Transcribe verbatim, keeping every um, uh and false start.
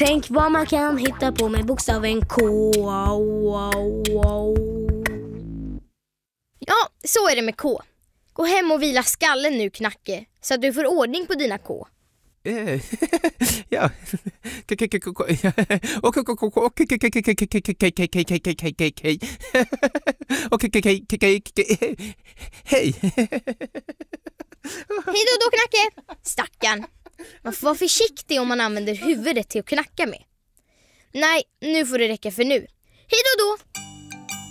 Tänk vad man kan hitta på med bokstaven K. Ja, så är det med K. Gå hem och vila skallen nu, Knacke, så att du får ordning på dina K. Ja. Hej. Hej då då, Knacke. Stackarn. Man får vara försiktig om man använder huvudet till att knacka med. Nej, nu får det räcka för nu. Hej då då.